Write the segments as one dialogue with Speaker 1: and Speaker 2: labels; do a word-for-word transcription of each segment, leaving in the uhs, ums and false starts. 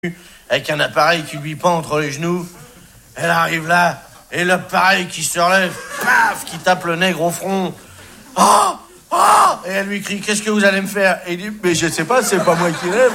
Speaker 1: avec un appareil qui lui pend entre les genoux. Elle arrive là, et l'appareil qui se relève, paf, qui tape le nègre au front. Oh, oh, et elle lui crie, qu'est-ce que vous allez me faire? Et il dit, mais je sais pas, c'est pas moi qui lève.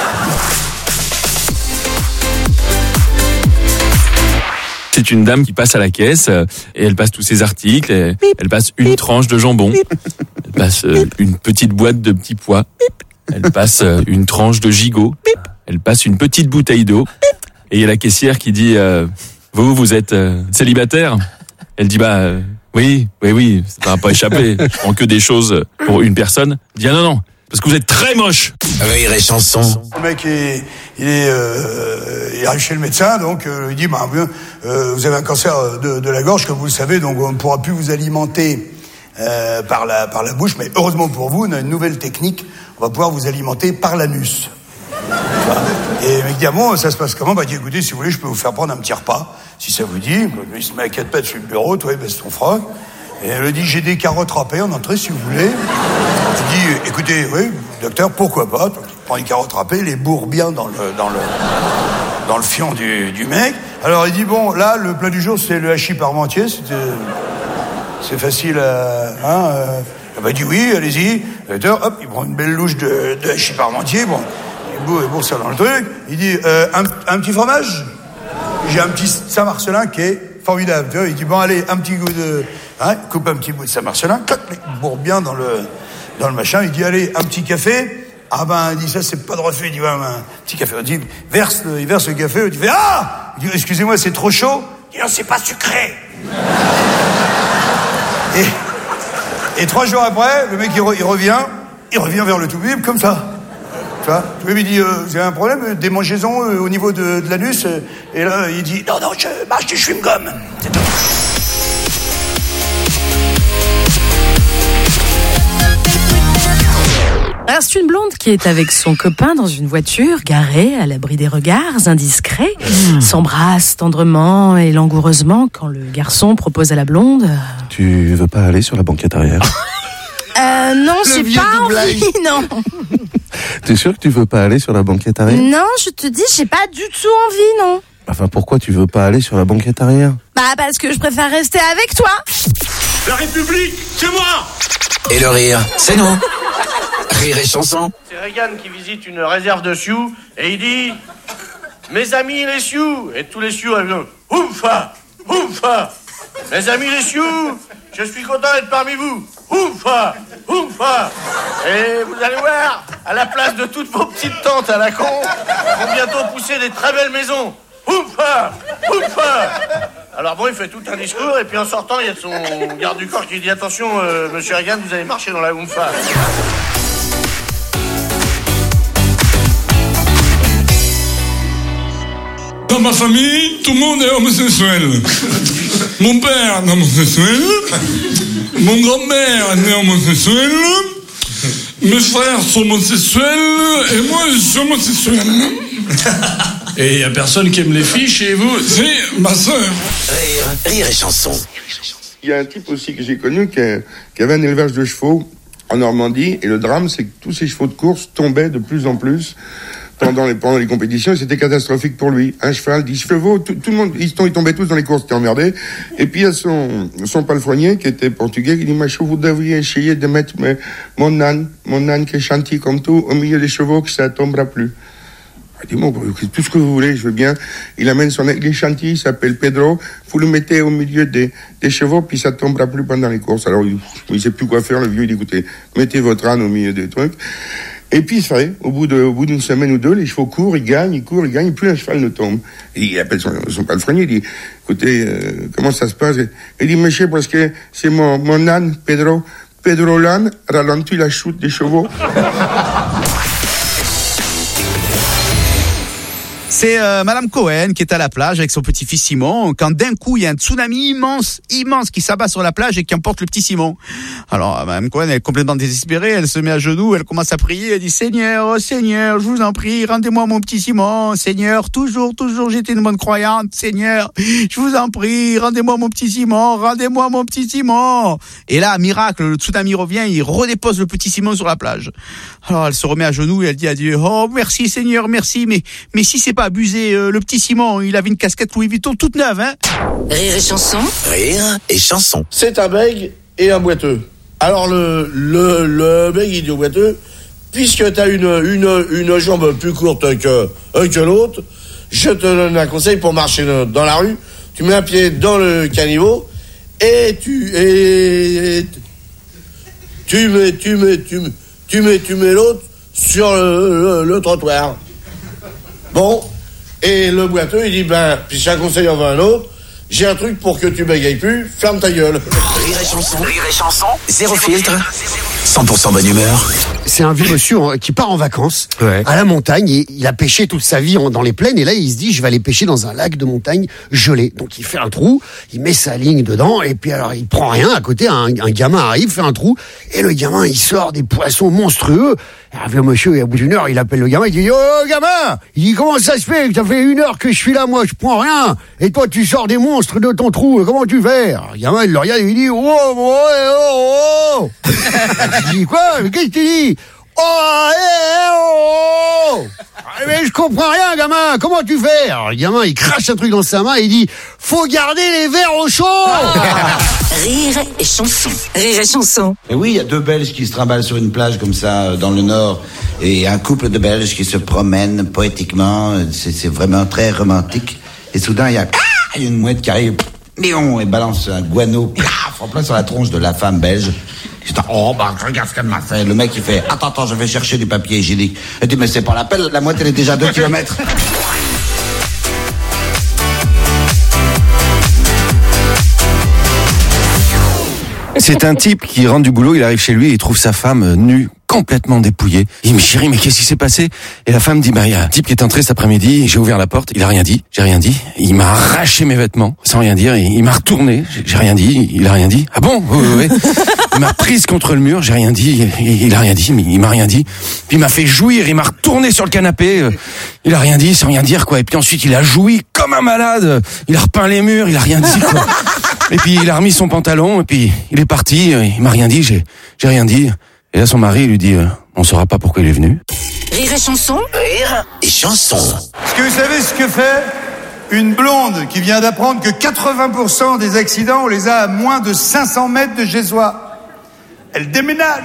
Speaker 2: C'est une dame qui passe à la caisse et elle passe tous ses articles. Et elle passe une tranche de jambon. Elle passe une petite boîte de petits pois. Elle passe une tranche de gigot. Elle passe une petite bouteille d'eau. Et il y a la caissière qui dit euh, vous, vous êtes euh, célibataire? Elle dit bah euh, oui, oui, oui, ça va pas échapper. Je prends que des choses pour une personne. Elle dit ah non, non, parce que vous êtes très moche.
Speaker 3: Rire et chanson.
Speaker 4: Le mec, est, il, est, euh, il arrive chez le médecin, donc euh, il dit bah, euh, vous avez un cancer de, de la gorge, comme vous le savez, donc on ne pourra plus vous alimenter euh, par, la, par la bouche, mais heureusement pour vous, on a une nouvelle technique, on va pouvoir vous alimenter par l'anus. Et le mec dit ah bon, ça se passe comment? Bah il dit écoutez, si vous voulez, je peux vous faire prendre un petit repas, si ça vous dit. Lui il se met à quatre pattes sur le bureau, toi il baisse ton froc. Et elle lui dit j'ai des carottes râpées en entrée si vous voulez. Il dit écoutez, oui, docteur, pourquoi pas? Donc, il prend les carottes râpées, les bourre bien dans le dans le dans le fion du, du mec. Alors il dit bon, là le plat du jour c'est le hachis parmentier, c'est c'est facile à hein. Euh, bah il dit oui, allez-y. Docteur, hop, il prend une belle louche de, de hachis parmentier, bon. Il bourre ça dans le truc. Il dit euh, un, un petit fromage. J'ai un petit Saint-Marcelin qui est formidable. Tu vois, il dit bon allez, un petit goût de, hein, coupe un petit bout de Saint-Marcelin, clac, il bourre bien dans le dans le machin. Il dit allez, un petit café. Ah ben il dit ça c'est pas de refait. Il dit ouais, un petit café. Il dit verse le, il verse le café. Il dit ah, il dit excusez-moi c'est trop chaud. Il dit non c'est pas sucré. et et trois jours après, le mec il, re, il revient, il revient vers le tout bib comme ça. Tu vois, tu lui dis, euh, vous avez un problème, démangeaison euh, au niveau de, de l'anus, euh, et là, il dit, non, non, je marche du chewing-gum. C'est tout.
Speaker 5: Alors, c'est une blonde qui est avec son copain dans une voiture, garée, à l'abri des regards, indiscrets, mmh. s'embrasse tendrement et langoureusement quand le garçon propose à la blonde...
Speaker 6: Tu veux pas aller sur la banquette arrière?
Speaker 5: Euh, non, j'ai pas envie, non.
Speaker 6: T'es sûr que tu veux pas aller sur la banquette arrière?
Speaker 5: Non, je te dis, j'ai pas du tout envie, non.
Speaker 6: Enfin, pourquoi tu veux pas aller sur la banquette arrière?
Speaker 5: Bah, parce que je préfère rester avec toi.
Speaker 1: La République, c'est moi.
Speaker 3: Et le rire, c'est nous. Rire et chanson.
Speaker 1: C'est Reagan qui visite une réserve de Sioux et il dit mes amis les Sioux, et tous les Sioux arrivent oufa, oufa. Mes amis les Sioux, je suis content d'être parmi vous. Oufa, oufa. Et vous allez voir, à la place de toutes vos petites tantes à la con, vont bientôt pousser des très belles maisons. Oufa, oufa. Alors bon, il fait tout un discours et puis en sortant, il y a son garde du corps qui dit attention, euh, monsieur Reagan, vous allez marcher dans la oufa.
Speaker 7: Dans ma famille, tout le monde est homosexuel. Mon père est homosexuel. Mon grand-père est homosexuel. Mes frères sont homosexuels. Et moi, je suis homosexuel.
Speaker 8: Et il n'y a personne qui aime les filles chez vous?
Speaker 7: Si, ma soeur.
Speaker 3: Rire, rire et chanson.
Speaker 9: Il y a un type aussi que j'ai connu qui, a, qui avait un élevage de chevaux en Normandie. Et le drame, c'est que tous ces chevaux de course tombaient de plus en plus pendant les, pendant les compétitions. Et c'était catastrophique pour lui. Un cheval, dix chevaux, tout, tout le monde, ils, ils tombaient tous dans les courses, c'était emmerdé. Et puis il y a son, son palefrenier qui était portugais, qui dit, moi, vous devriez essayer de mettre mais, mon âne, mon âne qui est gentil comme tout, au milieu des chevaux, que ça ne tombera plus. Il dit, bon, tout ce que vous voulez, je veux bien. Il amène son il est gentil, il s'appelle Pedro. Vous le mettez au milieu des, des chevaux, puis ça ne tombera plus pendant les courses. Alors, il ne sait plus quoi faire, le vieux. Il dit, écoutez, mettez votre âne au milieu des trucs. Et puis, c'est vrai, au bout de, au bout d'une semaine ou deux, les chevaux courent, ils gagnent, ils courent, ils gagnent, plus un cheval ne tombe. Et il appelle son, son palefrenier, il dit, écoutez, euh, comment ça se passe? Il dit, monsieur, parce que c'est mon, mon âne, Pedro. Pedro l'âne ralentit la chute des chevaux.
Speaker 10: C'est euh, Madame Cohen qui est à la plage avec son petit-fils Simon, quand d'un coup il y a un tsunami immense, immense qui s'abat sur la plage et qui emporte le petit Simon. Alors Madame Cohen elle est complètement désespérée, elle se met à genoux, elle commence à prier, elle dit Seigneur, oh Seigneur, je vous en prie, rendez-moi mon petit Simon, Seigneur, toujours, toujours j'étais une bonne croyante, Seigneur, je vous en prie, rendez-moi mon petit Simon, rendez-moi mon petit Simon. Et là, miracle, le tsunami revient, il redépose le petit Simon sur la plage. Alors elle se remet à genoux et elle dit à Dieu, oh merci Seigneur, merci, mais mais si c'est pas abusé, euh, le petit Simon, il avait une casquette Louis Vuitton toute neuve, hein.
Speaker 3: Rire et chanson. Rire et chanson.
Speaker 1: C'est un bègue et un boiteux. Alors le le le bègue il dit au boiteux, puisque t'as une une une jambe plus courte que que l'autre, je te donne un conseil pour marcher dans la rue. Tu mets un pied dans le caniveau et tu et tu mets tu mets tu mets tu mets tu mets l'autre sur le, le, le trottoir. Bon, et le boiteux il dit ben puis c'est un conseil en un autre. J'ai un truc pour que tu bégayes plus, ferme ta gueule.
Speaker 3: Rire et chanson. Rire et chanson. Zéro filtre. cent pour cent bonne humeur.
Speaker 11: C'est un vieux monsieur qui part en vacances
Speaker 6: Ouais.
Speaker 11: à la montagne et il a pêché toute sa vie en- dans les plaines et là il se dit je vais aller pêcher dans un lac de montagne gelé. Donc il fait un trou, il met sa ligne dedans et puis alors il prend rien à côté, un, un gamin arrive, fait un trou et le gamin il sort des poissons monstrueux. Et un vieux monsieur et au bout d'une heure il appelle le gamin, il dit oh gamin, il dit comment ça se fait que ça fait une heure que je suis là moi, je prends rien et toi tu sors des monstres de ton trou, comment tu fais? Alors, le gamin il le regarde et il dit oh oh oh oh. Il dit quoi? Mais qu'est-ce que tu dis? Oh, eh, oh, oh. Mais je comprends rien, gamin. Comment tu fais? Alors, le gamin, il crache un truc dans sa main et il dit faut garder les verres au chaud.
Speaker 3: Rire et chanson. Rire et chanson.
Speaker 12: Et oui, il y a deux Belges qui se trimballent sur une plage comme ça, euh, dans le Nord, et un couple de Belges qui se promènent poétiquement. C'est, c'est vraiment très romantique. Et soudain, il y a, ah, il y a une mouette qui arrive, néon, et balance un guano, plaf, en plein sur la tronche de la femme belge. Je dis, oh, bah, regarde ce qu'elle m'a fait. Le mec, il fait, attends, attends, je vais chercher du papier hygiénique. Elle dit, mais c'est pas la peine, la mouette, elle est déjà à deux kilomètres.
Speaker 6: C'est un type qui rentre du boulot, il arrive chez lui et il trouve sa femme euh, nue, complètement dépouillée. Il me dit, chérie, mais qu'est-ce qui s'est passé? Et la femme dit, bah, il y a un type qui est entré cet après-midi, j'ai ouvert la porte, il a rien dit, j'ai rien dit. Il m'a arraché mes vêtements, sans rien dire, il, il m'a retourné, j'ai, j'ai rien dit, il a rien dit. Ah bon? Oui, oui, oui. Il m'a prise contre le mur, j'ai rien dit, il, il a rien dit, mais il m'a rien dit. Puis il m'a fait jouir, il m'a retourné sur le canapé, euh, il a rien dit, sans rien dire, quoi. Et puis ensuite, il a joui comme un malade, il a repeint les murs, il a rien dit, quoi. Et puis il a remis son pantalon, et puis il est parti, il m'a rien dit, j'ai, j'ai rien dit. Et là, son mari lui dit, euh, on saura pas pourquoi il est venu.
Speaker 3: Rire et chanson. Rire et chanson.
Speaker 4: Est-ce que vous savez ce que fait une blonde qui vient d'apprendre que quatre-vingts pour cent des accidents, on les a à moins de cinq cents mètres de chez soi? Elle déménage.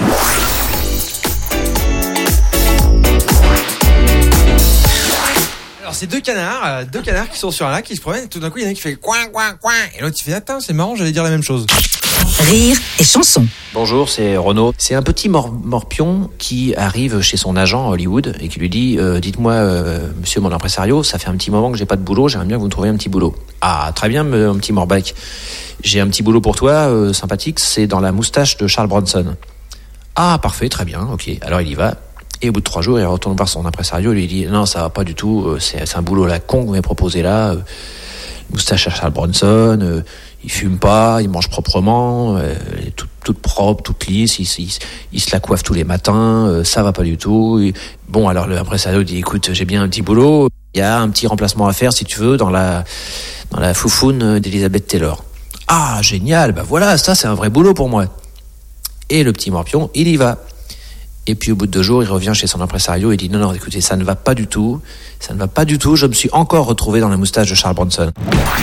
Speaker 13: Alors c'est deux canards, euh, deux canards qui sont sur un lac, qui se promènent, et tout d'un coup il y en a un qui fait coin coin coin, et l'autre il fait attends c'est marrant, j'allais dire la même chose.
Speaker 3: Rire et chanson.
Speaker 14: Bonjour, c'est Renaud. C'est un petit mor- morpion qui arrive chez son agent à Hollywood et qui lui dit euh, dites-moi, euh, monsieur mon impresario, ça fait un petit moment que j'ai pas de boulot, j'aimerais bien que vous me trouviez un petit boulot. Ah, très bien, mon petit morbac. J'ai un petit boulot pour toi, euh, sympathique, c'est dans la moustache de Charles Bronson. Ah, parfait, très bien, ok. Alors il y va. Et au bout de trois jours, il retourne voir son impresario et lui dit non, ça va pas du tout, euh, c'est, c'est un boulot la con que vous m'avez proposé là. Euh, moustache à Charles Bronson, euh, il fume pas, il mange proprement, euh, elle est toute, toute propre, toute lisse, il, il, il se la coiffe tous les matins, euh, ça va pas du tout. Et, bon, alors le impresario dit écoute, j'ai bien un petit boulot, il y a un petit remplacement à faire si tu veux dans la dans la foufoune d'Elizabeth Taylor. Ah génial, bah voilà, ça c'est un vrai boulot pour moi. Et le petit morpion, il y va. Et puis au bout de deux jours, il revient chez son impresario et dit non, non, écoutez, ça ne va pas du tout, ça ne va pas du tout, je me suis encore retrouvé dans la moustache de Charles Bronson.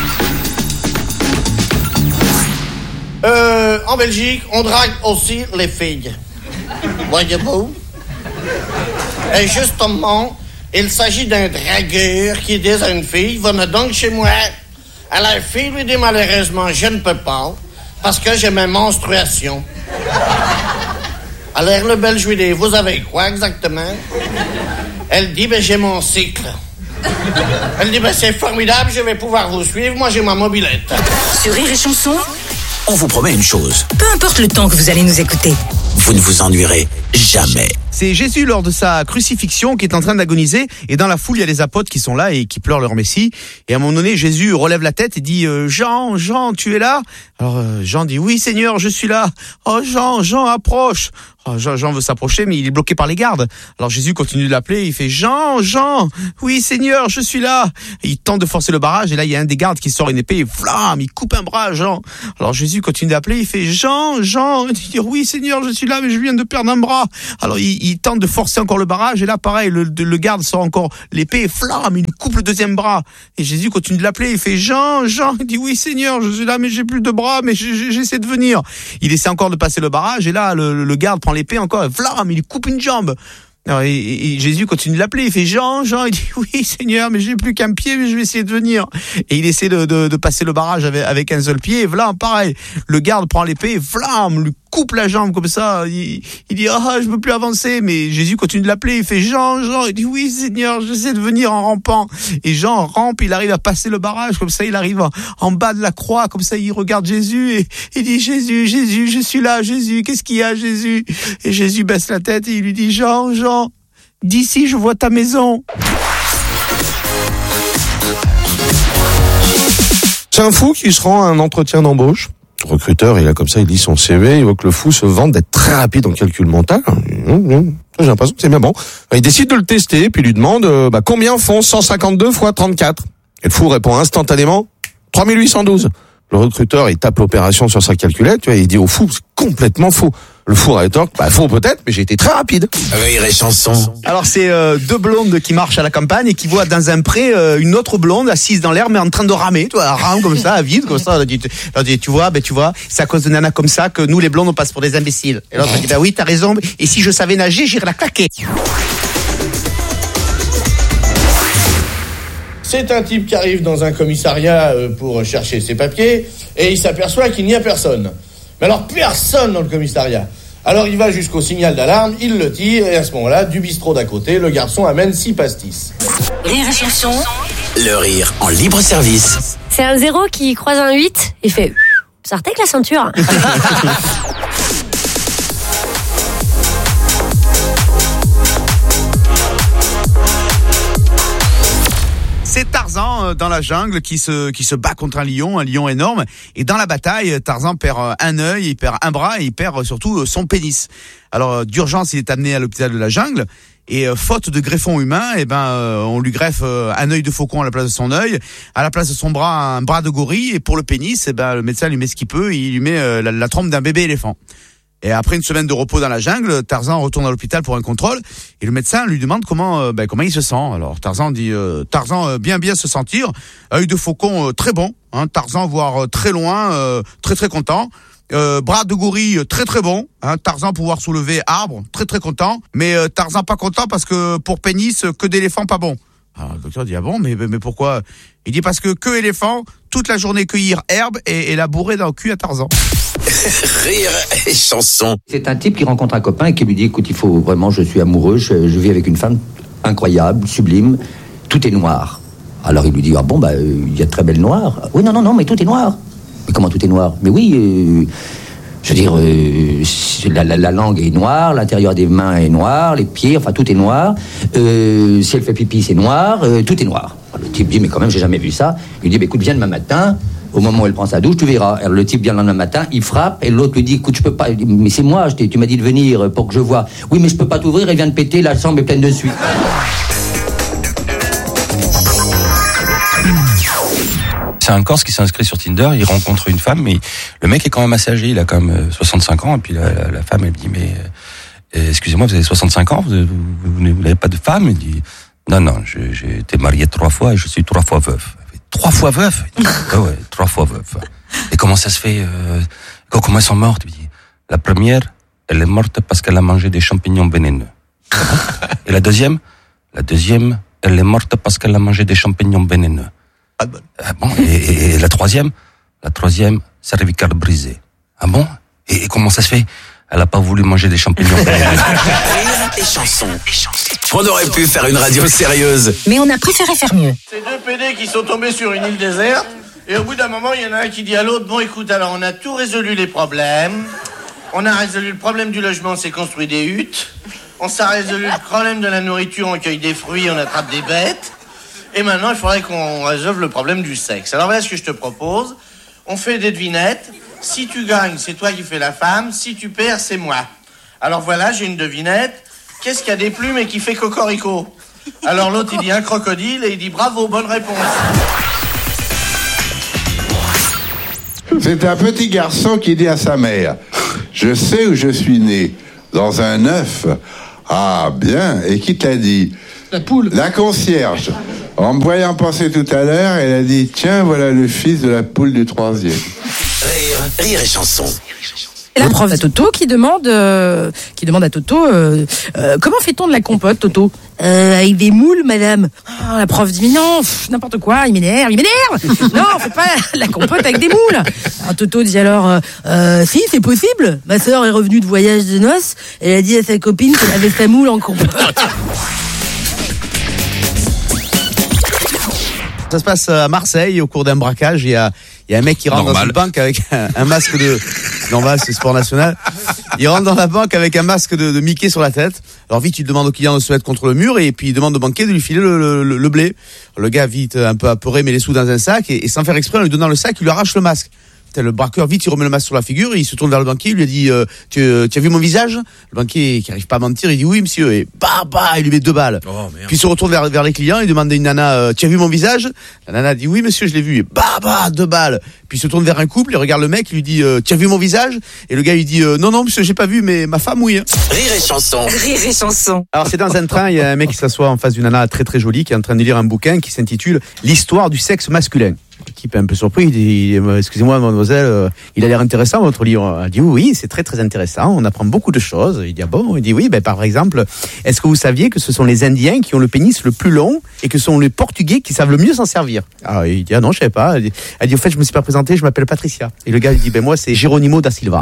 Speaker 1: Euh, en Belgique, on drague aussi les filles. Voyez-vous? Et justement, il s'agit d'un dragueur qui dit à une fille, venez donc chez moi. À la fille lui dit malheureusement, je ne peux pas, parce que j'ai mes menstruations. Alors le Belge lui dit, vous avez quoi exactement? Elle dit, ben j'ai mon cycle. Elle dit, ben c'est formidable, je vais pouvoir vous suivre, moi j'ai ma mobilette.
Speaker 3: Sur Rire et chanson, on vous promet une chose. Peu importe le temps que vous allez nous écouter, vous ne vous ennuierez jamais.
Speaker 10: C'est Jésus lors de sa crucifixion qui est en train d'agoniser et dans la foule il y a les apôtres qui sont là et qui pleurent leur Messie et à un moment donné Jésus relève la tête et dit euh, Jean, Jean, tu es là? Alors euh, Jean dit oui Seigneur, je suis là. Oh Jean, Jean approche. Oh, Jean, Jean veut s'approcher mais il est bloqué par les gardes. Alors Jésus continue de l'appeler, il fait Jean, Jean, oui Seigneur, je suis là. Et il tente de forcer le barrage et là il y a un des gardes qui sort une épée et flamme, il coupe un bras à Jean. Alors Jésus continue d'appeler, il fait Jean, Jean, il dit oui Seigneur, je suis là mais je viens de perdre un bras. Alors il, il tente de forcer encore le barrage et là pareil le, le garde sort encore l'épée et flamme, il coupe le deuxième bras. Et Jésus continue de l'appeler, il fait Jean, Jean, il dit oui Seigneur, je suis là mais j'ai plus de bras mais j'essaie de venir. Il essaie encore de passer le barrage et là le, le garde prend l'épée encore et flamme, il coupe une jambe. Alors, et, et Jésus continue de l'appeler, il fait Jean, Jean, il dit oui Seigneur, mais j'ai plus qu'un pied, mais je vais essayer de venir. Et il essaie de, de, de passer le barrage avec, avec un seul pied, et voilà, pareil, le garde prend l'épée, et flamme, lui coupe la jambe comme ça, il, il dit ah je peux plus avancer, mais Jésus continue de l'appeler, il fait Jean, Jean, il dit oui Seigneur, j'essaie de venir en rampant. Et Jean rampe, il arrive à passer le barrage, comme ça il arrive en, en bas de la croix, comme ça il regarde Jésus et il dit Jésus, Jésus, je suis là, Jésus, qu'est-ce qu'il y a Jésus? Et Jésus baisse la tête et il lui dit Jean, Jean, d'ici je vois ta maison.
Speaker 15: C'est un fou qui se rend à un entretien d'embauche. Le recruteur, il a comme ça, il lit son C V, il voit que le fou se vante d'être très rapide en calcul mental. J'ai l'impression que c'est bien bon. Il décide de le tester, puis il lui demande euh, bah, combien font cent cinquante-deux fois trente-quatre. Et le fou répond instantanément trois mille huit cent douze. Le recruteur, il tape l'opération sur sa calculette, tu vois, il dit au fou, c'est complètement faux. Le fou rétorque, bah faux peut-être, mais j'ai été très rapide.
Speaker 3: Rire et chanson.
Speaker 10: Alors c'est euh, deux blondes qui marchent à la campagne et qui voient dans un pré euh, une autre blonde assise dans l'air mais en train de ramer, tu vois, elle rame comme ça, à vide comme ça. Elle dit, elle dit tu vois, ben tu vois, c'est à cause de nana comme ça que nous les blondes on passe pour des imbéciles. Et l'autre dit bah oui, t'as raison. Et si je savais nager, j'irais la claquer.
Speaker 1: C'est un type qui arrive dans un commissariat pour chercher ses papiers et il s'aperçoit qu'il n'y a personne. Mais alors personne dans le commissariat. Alors il va jusqu'au signal d'alarme, il le tire et à ce moment-là, du bistrot d'à côté, le garçon amène six pastis.
Speaker 16: Rire et chanson.
Speaker 3: Le rire en libre service.
Speaker 16: C'est un zéro qui croise un huit et fait sortez avec la ceinture.
Speaker 10: C'est Tarzan dans la jungle qui se qui se bat contre un lion, un lion énorme. Et dans la bataille, Tarzan perd un œil, il perd un bras et il perd surtout son pénis. Alors d'urgence, il est amené à l'hôpital de la jungle. Et faute de greffon humain, eh ben on lui greffe un œil de faucon à la place de son œil, à la place de son bras un bras de gorille. Et pour le pénis, eh ben le médecin lui met ce qu'il peut, il lui met la, la trompe d'un bébé éléphant. Et après une semaine de repos dans la jungle, Tarzan retourne à l'hôpital pour un contrôle et le médecin lui demande comment euh, ben, comment il se sent. Alors Tarzan dit euh, Tarzan euh, bien bien se sentir, œil de faucon euh, très bon, hein, Tarzan voir euh, très loin, euh, très très content. Euh, bras de gorille très très bon, hein, Tarzan pouvoir soulever arbre, très très content, mais euh, Tarzan pas content parce que pour pénis que d'éléphant pas bon. Alors le docteur dit ah bon mais mais pourquoi? Il dit parce que que éléphant toute la journée cueillir herbe et, et la bourrer dans le cul à Tarzan.
Speaker 3: Rire et chanson.
Speaker 17: C'est un type qui rencontre un copain et qui lui dit écoute il faut vraiment je suis amoureux, je, je vis avec une femme incroyable, sublime, tout est noir. Alors il lui dit ah bon bah il euh, y a de très belles noires. Oui non non non mais tout est noir. Mais comment tout est noir? Mais oui euh, je veux dire euh, la, la, la langue est noire, l'intérieur des mains est noir, les pieds, enfin tout est noir. Euh, si elle fait pipi c'est noir, euh, tout est noir. Alors, le type dit mais quand même j'ai jamais vu ça. Il dit bah, écoute viens demain matin. Au moment où elle prend sa douche, tu verras. Alors, le type vient le lendemain matin, il frappe, et l'autre lui dit, écoute, je peux pas, mais c'est moi, je t'ai, tu m'as dit de venir pour que je vois. Oui, mais je peux pas t'ouvrir, elle vient de péter, la chambre est pleine de suie.
Speaker 6: C'est un Corse qui s'est inscrit sur Tinder, il rencontre une femme, mais le mec est quand même assez âgé, il a quand même soixante-cinq ans, et puis la, la, la femme, elle dit, mais, euh, excusez-moi, vous avez soixante-cinq ans, vous, vous, vous, vous n'avez pas de femme? Il dit, non, non, j'ai, j'ai été marié trois fois et je suis trois fois veuf. Trois fois veuf? Ouais, ouais, trois fois veuf. Et comment ça se fait euh, comment elles sont mortes? La première, elle est morte parce qu'elle a mangé des champignons vénéneux. Et la deuxième? La deuxième, elle est morte parce qu'elle a mangé des champignons vénéneux. Ah bon? Et, et, et la troisième? La troisième, cervicale brisée. Ah bon? et, et comment ça se fait? Elle a pas voulu manger des champignons vénéneux.
Speaker 3: Rire et chanson. On aurait pu faire une radio sérieuse.
Speaker 16: Mais on a préféré faire mieux.
Speaker 1: C'est deux P D qui sont tombés sur une île déserte. Et au bout d'un moment, il y en a un qui dit à l'autre, bon écoute, alors on a tout résolu les problèmes. On a résolu le problème du logement, on s'est construit des huttes. On s'est résolu le problème de la nourriture, on cueille des fruits, on attrape des bêtes. Et maintenant, il faudrait qu'on résolve le problème du sexe. Alors voilà ce que je te propose. On fait des devinettes. Si tu gagnes, c'est toi qui fais la femme. Si tu perds, c'est moi. Alors voilà, j'ai une devinette. Qu'est-ce qu'il y a des plumes et qui fait cocorico? Alors l'autre, il dit un crocodile et il dit bravo, bonne réponse.
Speaker 18: C'est un petit garçon qui dit à sa mère: je sais où je suis né, dans un œuf. Ah, bien. Et qui t'a dit? La poule. La concierge. En me voyant passer tout à l'heure, elle a dit: tiens, voilà le fils de la poule du troisième.
Speaker 3: Rire, rire et chanson.
Speaker 5: Et la prof à Toto qui demande, euh, qui demande à Toto, euh, euh, comment fait-on de la compote, Toto? euh, Avec des moules, madame. Oh, la prof dit, mais non, pff, n'importe quoi, il m'énerve, il m'énerve. Non, on fait pas la compote avec des moules. Alors Toto dit alors, euh, euh, si, c'est possible. Ma sœur est revenue de voyage de noces, elle a dit à sa copine qu'elle avait sa moule en compote.
Speaker 10: Ça se passe à Marseille, au cours d'un braquage. Il y a, il y a un mec qui rentre
Speaker 6: Normal.
Speaker 10: dans une banque avec un, un masque de... Normal, c'est sport national. Il rentre dans la banque avec un masque de, de Mickey sur la tête. Alors vite, il demande au client de se mettre contre le mur et puis il demande au banquier de lui filer le, le, le, le blé. Le gars, vite, un peu apeuré, met les sous dans un sac et, et sans faire exprès, en lui donnant le sac, il lui arrache le masque. Le braqueur, vite, il remet le masque sur la figure, et il se tourne vers le banquier, il lui a dit euh, tu, euh, tu as vu mon visage? Le banquier, qui arrive pas à mentir, il dit oui, monsieur, et bah, bah, il lui met deux balles. Oh, puis il se retourne vers, vers les clients, il demande à une nana euh, tu as vu mon visage? La nana dit oui, monsieur, je l'ai vu, et bah, bah, deux balles. Puis il se tourne vers un couple, il regarde le mec, il lui dit euh, tu as vu mon visage? Et le gars, il dit euh, non, non, monsieur, j'ai pas vu, mais ma femme, oui.
Speaker 3: Rire et chanson.
Speaker 16: Rire et chanson.
Speaker 10: Alors c'est dans un train, il y a un mec qui s'assoit en face d'une nana très très jolie, qui est en train de lire un bouquin qui s'intitule L'histoire du sexe masculin. Le type est un peu surpris, il dit excusez-moi mademoiselle, euh, il a l'air intéressant votre livre. Elle dit oui, oui, c'est très très intéressant, on apprend beaucoup de choses. Il dit ah bon? Il dit oui, ben par exemple, est-ce que vous saviez que ce sont les Indiens qui ont le pénis le plus long et que ce sont les Portugais qui savent le mieux s'en servir? Alors il dit ah non, je savais pas. Elle dit, elle dit au fait, je me suis pas présenté, je m'appelle Patricia. Et le gars il dit ben moi c'est Geronimo da Silva.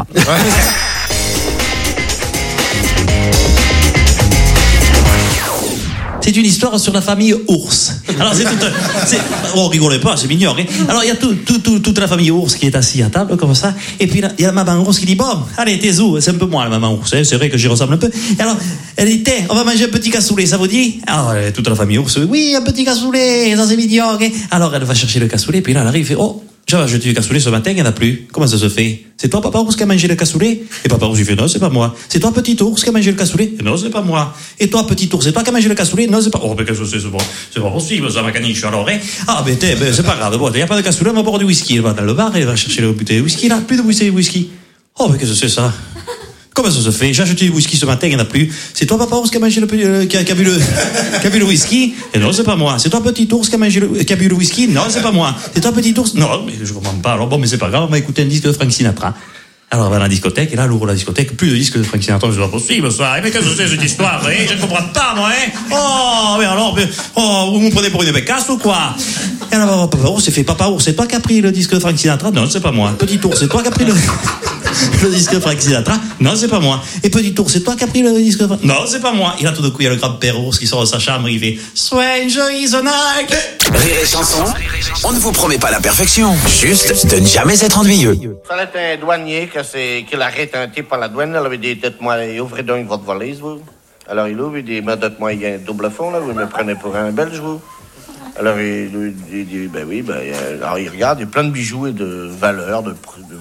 Speaker 19: C'est une histoire sur la famille ours. Alors c'est tout, c'est, oh rigolez pas, c'est mignon. Hein. Alors il y a tout, tout, tout, toute la famille ours qui est assise à table comme ça. Et puis il y a la maman ours qui dit bon, allez t'es où? C'est un peu moi la maman ours. Hein. C'est vrai que j'y ressemble un peu. Et alors elle dit on va manger un petit cassoulet, ça vous dit? Alors toute la famille ours, oui un petit cassoulet, ça c'est mignon. Hein. Alors elle va chercher le cassoulet, puis là elle arrive, et fait oh. J'avais acheté du cassoulet ce matin, il n'y en a plus. Comment ça se fait? C'est toi, papa ours, qui a mangé le cassoulet? Et papa ours, il fait non, c'est pas moi. C'est toi, petit ours, qui a mangé le cassoulet? Non, c'est pas moi. Et toi, petit ours, c'est toi qui a mangé le cassoulet? Non, c'est pas. Oh, mais qu'est-ce que c'est? C'est pas, c'est pas possible, ça, ma caniche, alors, hein? Ah, ben, t'es, ben, c'est pas grave. Bon, il n'y a pas de cassoulet, on va boire du whisky. Elle va dans le bar, elle va chercher le bouteille de whisky, là. Plus de bouteille de whisky. Oh, mais qu'est-ce que c'est ça? Comment ça se fait? J'ai acheté du whisky ce matin, il n'y en a plus. C'est toi, papa ours, qui a mangé le, euh, qui, a, qui, a bu le, qui a bu le whisky? Et non, c'est pas moi. C'est toi, petit ours, qui a mangé le, qui a bu le whisky? Non, c'est pas moi. C'est toi, petit ours? Non, mais je comprends pas. Alors bon, mais c'est pas grave, on va écouter un disque de Frank Sinatra. Alors, on va dans la discothèque, et là, elle ouvre la discothèque, plus de disques de Frank Sinatra, c'est pas possible, ça. Mais qu'est-ce que c'est, cette histoire, hein? Je ne comprends pas, moi, hein? Oh, mais alors, mais, oh, vous me prenez pour une bécasse ou quoi? Et alors, papa ours, c'est fait, papa ours, c'est toi qui as pris le disque de Frank Sinatra? Non, c'est pas moi. Petit ours, c'est toi qui as pris le, le disque de Frank Sinatra? Non, c'est pas moi. Et petit ours, c'est toi qui as pris le disque de Frank? Non, c'est pas moi. Et là, tout d'un coup, il y a le grand-père ours qui sort de sa chambre, il fait, Strange is the night.
Speaker 3: Rire et chanson. On ne vous promet pas la perfection, juste de ne jamais être ennuyeux.
Speaker 1: Ça était un douanier qui, qui l'arrête un type à la douane. Elle avait dit, dites-moi, ouvrez donc votre valise, vous. Alors il ouvre, il dit, mais dites-moi, il y a un double fond, là, vous me prenez pour un Belge, vous. Alors il, il dit, ben oui, ben, alors il regarde, il y a plein de bijoux et de valeurs, de,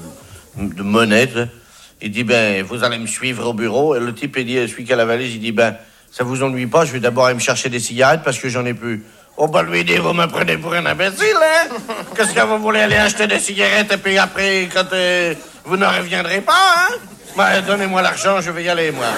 Speaker 1: de, de monnaie. Il dit, ben, vous allez me suivre au bureau. Et le type, il dit, celui qui a la valise, il dit, ben, ça vous ennuie pas, je vais d'abord aller me chercher des cigarettes parce que j'en ai plus. Oh, bah, lui dit, vous me prenez pour un imbécile, hein? Qu'est-ce que vous voulez aller acheter des cigarettes et puis après, quand euh, vous ne reviendrez pas, hein? Ben, donnez-moi l'argent, je vais y aller, moi.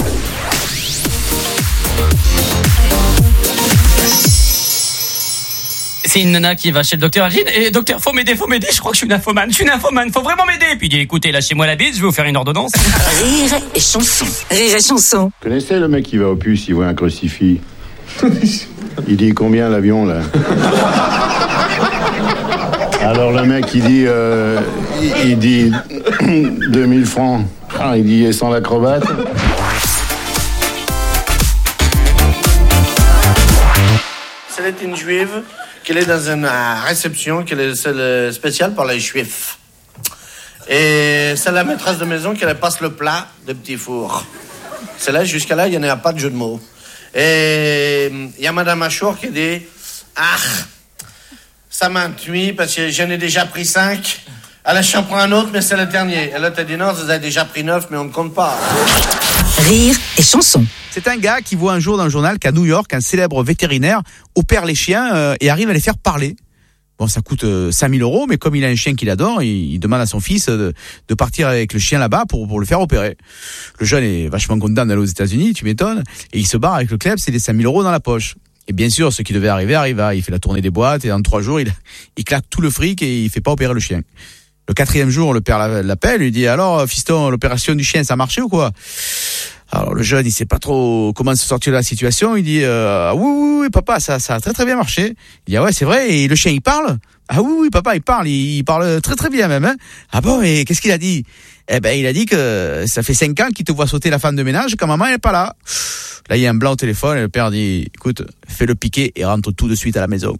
Speaker 20: C'est une nana qui va chez le docteur, elle dit, et docteur, faut m'aider, faut m'aider, je crois que je suis une infomane, je suis une infomane, faut vraiment m'aider. Puis il dit, écoutez, lâchez-moi la bite, je vais vous faire une ordonnance.
Speaker 16: Rire et chanson. Rire et chanson.
Speaker 18: Vous connaissez le mec qui va au puce, il voit un crucifix? Il dit combien l'avion là? Alors le mec il dit euh, il, il dit deux mille francs. Ah, il dit et sans l'acrobate.
Speaker 1: C'est une juive qu'elle est dans une réception qu'elle est spéciale pour les juifs. Et c'est la maîtresse de maison qui elle passe le plat de petit four. C'est là, jusqu'à là, il n'y en a pas de jeu de mots. Et il y a Madame Achour qui dit « Ah, ça m'ennuie parce que j'en ai déjà pris cinq. Elle j'en prends un autre, mais c'est le dernier. » Et l'autre a dit « Non, vous avez déjà pris neuf, mais on ne compte pas. »
Speaker 10: Rire et chanson. C'est un gars qui voit un jour dans le journal qu'à New York, un célèbre vétérinaire opère les chiens euh, et arrive à les faire parler. Bon, ça coûte euh, cinq mille euros, mais comme il a un chien qu'il adore, il, il demande à son fils de, de partir avec le chien là-bas pour, pour le faire opérer. Le jeune est vachement content d'aller aux États-Unis, tu m'étonnes, et il se barre avec le club, c'est les cinq mille euros dans la poche. Et bien sûr, ce qui devait arriver arriva. Il fait la tournée des boîtes et en trois jours, il, il claque tout le fric et il fait pas opérer le chien. Le quatrième jour, le père l'appelle, lui dit « Alors, fiston, l'opération du chien, ça a marché ou quoi ?» Alors le jeune, il sait pas trop comment se sortir de la situation. Il dit euh, ah, oui, oui, oui, papa, ça, ça a très très bien marché. Il dit ah ouais, c'est vrai. Et le chien, il parle. Ah oui, oui, papa, il parle. Il, il parle très très bien même. Hein. Ah bon, et qu'est-ce qu'il a dit? Eh ben, il a dit que ça fait cinq ans qu'il te voit sauter la femme de ménage quand maman elle est pas là. Là, il y a un blanc au téléphone et le père dit écoute, fais le piquer et rentre tout de suite à la maison.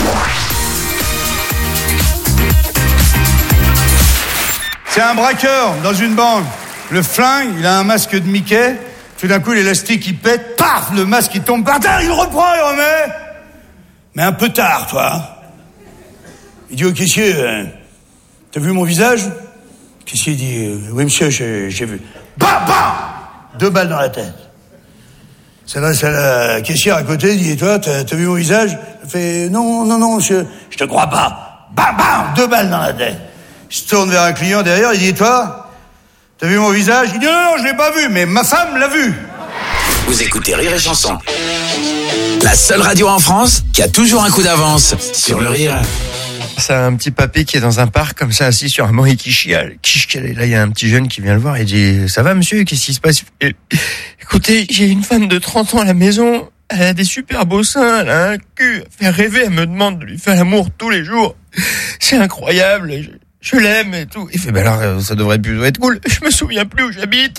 Speaker 4: C'est un braqueur dans une banque. Le flingue, il a un masque de Mickey. Tout d'un coup, l'élastique, il pète. Paf, le masque, il tombe par terre. Il le reprend, il remet. Mais un peu tard, toi. Il dit au caissier, euh, t'as vu mon visage? Le caissier dit, euh, oui, monsieur, j'ai, j'ai vu. Bam, bam! Deux balles dans la tête. Ça là, c'est la caissière à côté, il dit, et toi, t'as, t'as vu mon visage? Elle fait, non, non, non, monsieur, je te crois pas. Bam, bam! Deux balles dans la tête. Il se tourne vers un client derrière, il dit, et toi? T'as vu mon visage? Il dit non, non, je l'ai pas vu, mais ma femme l'a vu.
Speaker 3: Vous écoutez Rire et Chanson. La seule radio en France qui a toujours un coup d'avance sur le rire.
Speaker 21: C'est un petit papé qui est dans un parc comme ça, assis sur un banc et qui chiale. Qui chiale. Et là, il y a un petit jeune qui vient le voir et dit « Ça va, monsieur? Qu'est-ce qui se passe ?» et, écoutez, j'ai une femme de trente ans à la maison. Elle a des super beaux seins, elle a un cul. Elle fait rêver, elle me demande de lui faire l'amour tous les jours. C'est incroyable. Je... Je l'aime et tout. Il fait, ben alors, ça devrait plutôt être cool. Je me souviens plus où j'habite.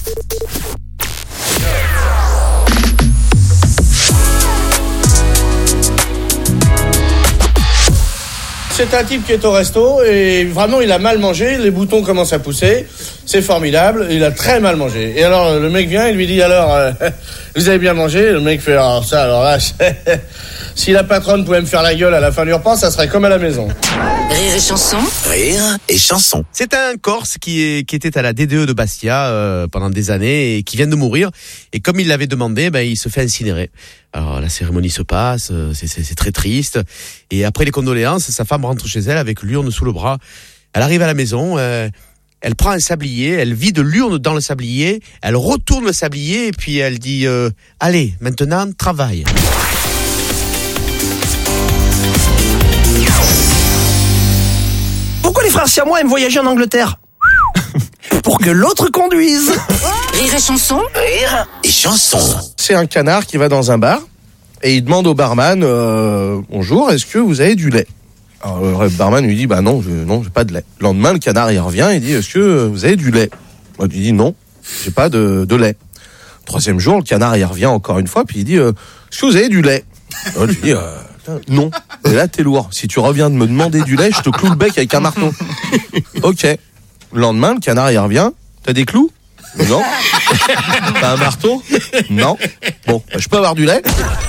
Speaker 1: C'est un type qui est au resto et vraiment il a mal mangé, les boutons commencent à pousser, c'est formidable, il a très mal mangé. Et alors le mec vient, il lui dit alors, euh, vous avez bien mangé? Le mec fait, alors ça, alors là, si la patronne pouvait me faire la gueule à la fin du repas, ça serait comme à la maison.
Speaker 3: Rire et chanson. Rire et chanson.
Speaker 10: C'est un Corse qui, est, qui était à la D D E de Bastia euh, pendant des années et qui vient de mourir. Et comme il l'avait demandé, ben, il se fait incinérer. Alors la cérémonie se passe, c'est, c'est, c'est très triste. Et après les condoléances, sa femme rentre chez elle avec l'urne sous le bras. Elle arrive à la maison, euh, elle prend un sablier, elle vide l'urne dans le sablier, elle retourne le sablier et puis elle dit euh, « Allez, maintenant, travaille ».
Speaker 22: Pourquoi les frères siamois aiment voyager en Angleterre? Pour que l'autre conduise.
Speaker 3: Rire et chanson. Rire et chanson.
Speaker 15: C'est un canard qui va dans un bar et il demande au barman euh, bonjour, est-ce que vous avez du lait? Alors le barman lui dit bah non, je, non, j'ai pas de lait. Le lendemain, le canard il revient et dit est-ce que vous avez du lait? Moi il dit non, j'ai pas de, de lait. Troisième jour, le canard il revient encore une fois puis il dit euh, est-ce que vous avez du lait? Alors, je lui dis euh, non. Et là t'es lourd. Si tu reviens de me demander du lait, je te cloue le bec avec un marteau. Ok. Le lendemain, le canard il revient. T'as des clous? Non. T'as un marteau? Non. Bon, bah, je peux avoir du lait?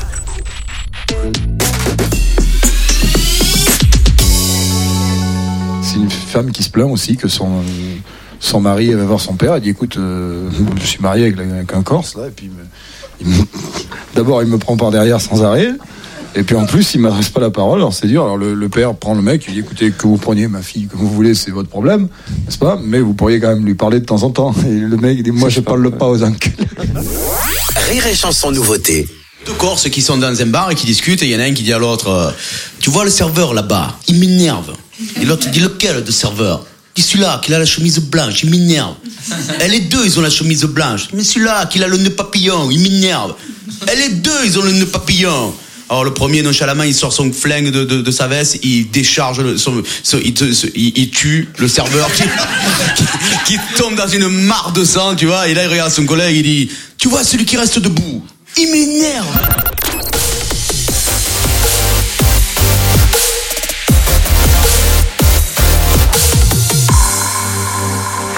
Speaker 23: C'est une femme qui se plaint aussi que son son mari va voir son père. Elle dit écoute, euh, je suis marié avec, avec un Corse là, et puis il me, il me, d'abord il me prend par derrière sans arrêt. Et puis en plus, il m'adresse pas la parole, alors c'est dur. Alors le, le père prend le mec, il dit écoutez, que vous preniez ma fille comme vous voulez, c'est votre problème, n'est-ce pas? Mais vous pourriez quand même lui parler de temps en temps. Et le mec il dit moi je parle pas aux enculés.
Speaker 3: Rire et chanson nouveauté.
Speaker 10: Deux Corses qui sont dans un bar et qui discutent, et il y en a un qui dit à l'autre euh, tu vois le serveur là-bas, il m'énerve. Et l'autre dit lequel de serveur? Il dit celui-là qui a la chemise blanche, il m'énerve. Et les deux ils ont la chemise blanche, mais celui-là qui a le nœud papillon, il m'énerve. Et les deux ils ont le nœud papillon. Alors le premier nonchalamment il sort son flingue de, de, de sa veste, il décharge le, son, son, il, te, il, il tue le serveur qui, qui, qui tombe dans une mare de sang, tu vois. Et là il regarde son collègue, il dit tu vois celui qui reste debout, il m'énerve.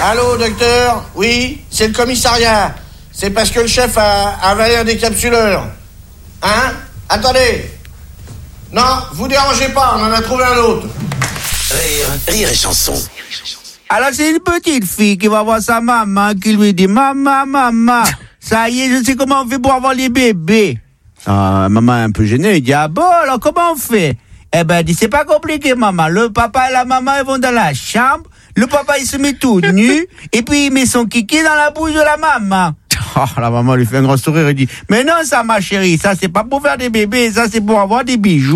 Speaker 1: Allô, docteur? Oui, c'est le commissariat. C'est parce que le chef a avalé un décapsuleur. Hein? Attendez. Non, vous dérangez pas, on en a trouvé un autre.
Speaker 3: Rire, rire et chanson.
Speaker 10: Alors c'est une petite fille qui va voir sa maman qui lui dit « Maman, maman, ça y est, je sais comment on fait pour avoir les bébés. » Ah, maman est un peu gênée, elle dit « Ah bon, alors comment on fait ?» Eh ben, elle dit « C'est pas compliqué, maman. Le papa et la maman, ils vont dans la chambre, le papa, il se met tout nu, et puis il met son kiki dans la bouche de la maman. » Oh, la maman lui fait un grand sourire et dit « Mais non, ça, ma chérie, ça, c'est pas pour faire des bébés, ça, c'est pour avoir des bijoux. »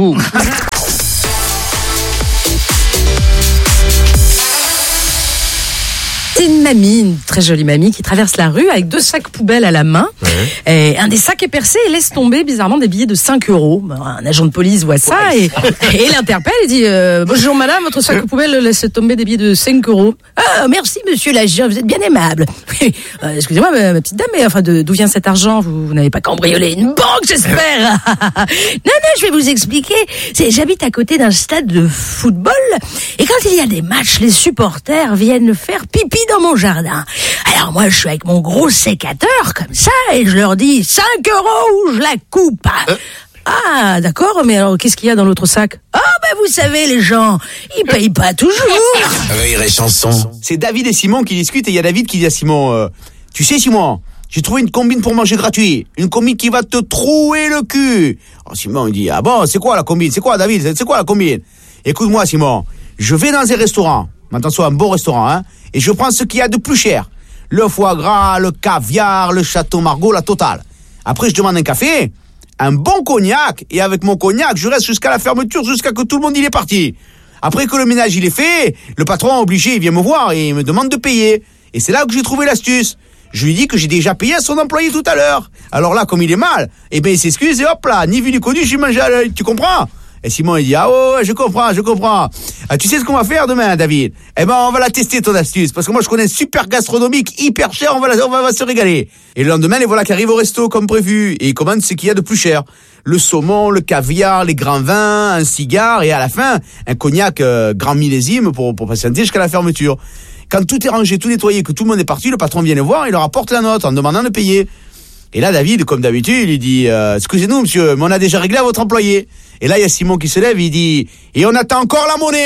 Speaker 5: C'est une mamie, une très jolie mamie, qui traverse la rue avec deux sacs poubelles à la main. Ouais. Et un des sacs est percé et laisse tomber bizarrement des billets de cinq euros. Un agent de police voit ça ouais. et, et l'interpelle et dit euh, « Bonjour madame, votre sac à poubelle laisse tomber des billets de cinq euros. »« Ah, merci monsieur l'agent, vous êtes bien aimable. euh, » Excusez-moi ma, ma petite dame, mais enfin d'où vient cet argent? Vous, vous n'avez pas cambriolé une banque, j'espère. Non, non, je vais vous expliquer. C'est, j'habite à côté d'un stade de football et quand il y a des matchs, les supporters viennent faire pipi dans mon jardin. Alors moi, je suis avec mon gros sécateur, comme ça, et je leur dis cinq euros ou je la coupe. Euh. Ah, d'accord, mais alors, qu'est-ce qu'il y a dans l'autre sac? Ah, ben vous savez, les gens, ils payent pas toujours.
Speaker 3: Rire et chanson.
Speaker 10: C'est David et Simon qui discutent, et il y a David qui dit à Simon, euh, tu sais Simon, j'ai trouvé une combine pour manger gratuit. Une combine qui va te trouer le cul. Alors Simon, il dit, ah bon, c'est quoi la combine? C'est quoi David? C'est quoi la combine? Écoute-moi Simon, je vais dans un restaurant, maintenant soit un bon restaurant, hein, et je prends ce qu'il y a de plus cher. Le foie gras, le caviar, le château Margaux, la totale. Après, je demande un café, un bon cognac, et avec mon cognac, je reste jusqu'à la fermeture, jusqu'à que tout le monde il est parti. Après que le ménage il est fait, le patron obligé, il vient me voir et il me demande de payer. Et c'est là que j'ai trouvé l'astuce. Je lui dis que j'ai déjà payé à son employé tout à l'heure. Alors là, comme il est mal, eh ben il s'excuse et hop là, ni vu ni connu, j'ai mangé à l'œil. Tu comprends? Et Simon, il dit, ah ouais, je comprends, je comprends. Ah, tu sais ce qu'on va faire demain, David? Eh ben, on va la tester, ton astuce. Parce que moi, je connais un super gastronomique, hyper cher, on va, la, on va, on va se régaler. Et le lendemain, les voilà qui arrivent au resto, comme prévu. Et ils commandent ce qu'il y a de plus cher. Le saumon, le caviar, les grands vins, un cigare, et à la fin, un cognac euh, grand millésime pour, pour patienter jusqu'à la fermeture. Quand tout est rangé, tout nettoyé, que tout le monde est parti, le patron vient les voir, il leur apporte la note en demandant de payer. Et là, David, comme d'habitude, il dit euh, « Excusez-nous, monsieur, mais on a déjà réglé à votre employé. » Et là, il y a Simon qui se lève, il dit « Et on attend encore la monnaie !»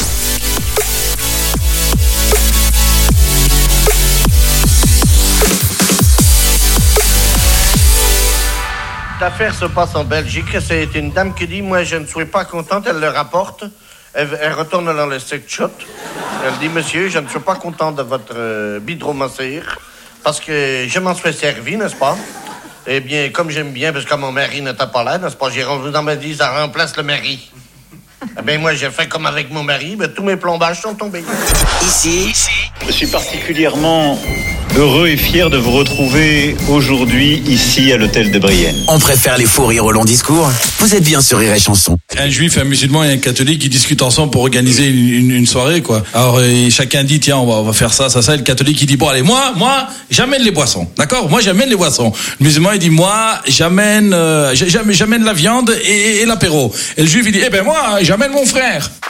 Speaker 1: L'affaire se passe en Belgique. C'est une dame qui dit « Moi, je ne suis pas contente. » Elle le rapporte. Elle, elle retourne dans le sex shop. Elle dit « Monsieur, je ne suis pas contente de votre euh, bidromasseur. Parce que je m'en suis servi, n'est-ce pas? Eh bien, comme j'aime bien, parce que mon mari n'était pas là, n'est-ce pas? J'ai rendu dans ma vie, ça remplace le mari. Eh bien, moi, j'ai fait comme avec mon mari, mais tous mes plombages sont tombés.
Speaker 3: Ici,
Speaker 2: je suis particulièrement heureux et fier de vous retrouver aujourd'hui ici à l'hôtel de Brienne.
Speaker 3: On préfère les faux rires au long discours. Vous êtes bien sur Rire et Chanson.
Speaker 7: Un juif, un musulman et un catholique qui discutent ensemble pour organiser une, une, une soirée, quoi. Alors et chacun dit tiens on va, on va faire ça, ça, ça. Et le catholique il dit bon allez moi, moi j'amène les boissons, d'accord? Moi j'amène les boissons. Le musulman il dit moi j'amène, euh, j'amène, j'amène la viande et, et l'apéro. Et le juif il dit eh ben moi j'amène mon frère.